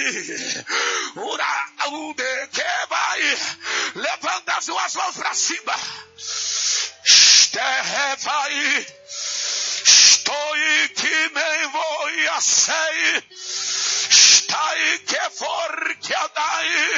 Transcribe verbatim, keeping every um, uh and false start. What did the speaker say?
Ura, ude, que vai. Levanta as suas mãos para cima. Estevai. Estou que nem vou a sei. Está aí que for que andai.